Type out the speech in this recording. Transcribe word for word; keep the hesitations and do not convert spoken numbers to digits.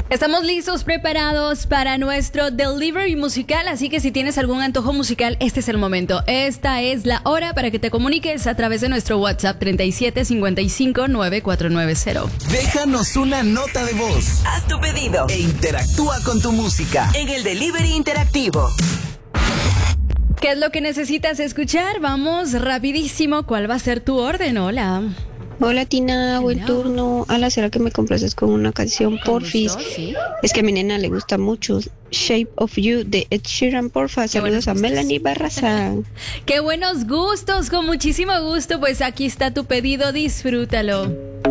Estamos listos, preparados para nuestro delivery musical, así que si tienes algún antojo musical, este es el momento. Esta es la hora para que te comuniques a través de nuestro WhatsApp treinta y siete cincuenta y cinco noventa y cuatro noventa. Déjanos una nota de voz. Haz tu pedido e interactúa con tu música en el delivery interactivo. ¿Qué es lo que necesitas escuchar? Vamos rapidísimo. ¿Cuál va a ser tu orden? Hola. Hola Tina, hago el turno. Ala, ¿será que me complaces con una canción, porfis? ¿Sí? Es que a mi nena le gusta mucho Shape of You de Ed Sheeran, porfa. Saludos a Melanie Barraza. Qué buenos gustos, con muchísimo gusto. Pues aquí está tu pedido, disfrútalo.